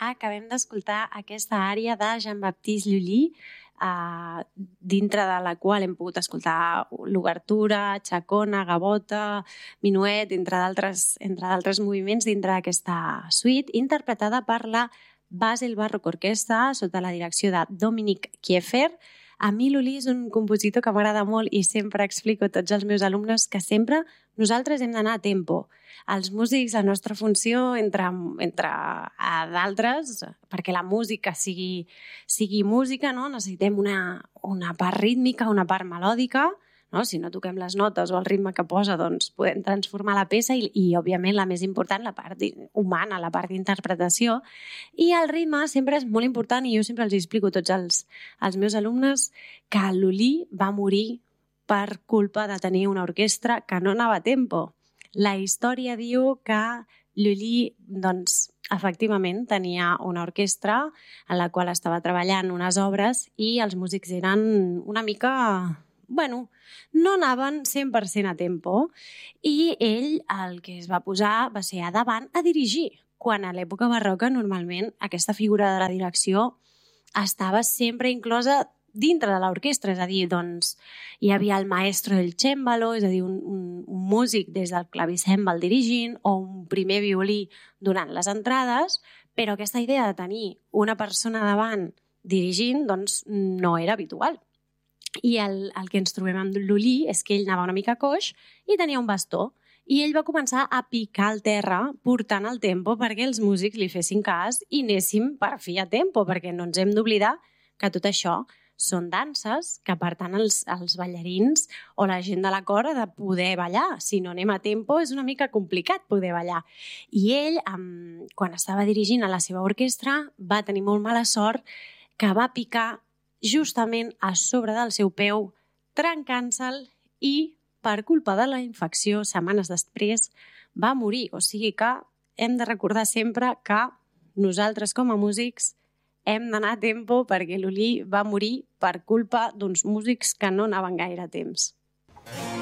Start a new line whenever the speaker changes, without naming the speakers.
acabem d'escoltar aquesta ària de Jean-Baptiste Lully, dintre de la qual hem pogut escoltar l'obertura, Chacona, Gavota, Minuet, entre d'altres moviments dintre d'aquesta suite, interpretada per la Basel Baroque Orquestra sota la direcció de Dominique Kieffer. A mi Lully és un compositor que m'agrada molt i sempre explico a tots els meus alumnes que sempre nosaltres hem d'anar a tempo. Els músics, la nostra funció, entre d'altres, perquè la música sigui música, no? Necessitem una part rítmica, una part melòdica, no? Si no toquem les notes o el ritme que posa, doncs podem transformar la peça i òbviament, la més important, la part humana, la part d'interpretació. I el ritme sempre és molt important i jo sempre els explico a tots els meus alumnes que Lully va morir per culpa de tenir una orquestra que no anava a tempo. La història diu que Lully, doncs, efectivament, tenia una orquestra en la qual estava treballant unes obres i els músics eren una mica... no anaven 100% a tempo i ell el que es va posar va ser a davant a dirigir, quan a l'època barroca normalment aquesta figura de la direcció estava sempre inclosa dintre de l'orquestra, és a dir, doncs hi havia el maestro del cèmbalo, és a dir, un músic des del clavicèmbal dirigint o un primer violí donant les entrades, però aquesta idea de tenir una persona davant dirigint doncs no era habitual. I el que ens trobem amb Lully és que ell anava una mica coix i tenia un bastó. I ell va començar a picar el terra portant el tempo perquè els músics li fessin cas i anéssim per fi a tempo, perquè no ens hem d'oblidar que tot això són danses que, per tant, els ballarins o la gent de la cor ha de poder ballar. Si no anem a tempo és una mica complicat poder ballar. I ell, quan estava dirigint a la seva orquestra, va tenir molt mala sort que va picar justament a sobre del seu peu, trencant-se'l i, per culpa de la infecció, setmanes després, va morir. O sigui que hem de recordar sempre que nosaltres, com a músics, hem d'anar a tempo perquè Lully va morir per culpa d'uns músics que no anaven gaire a temps.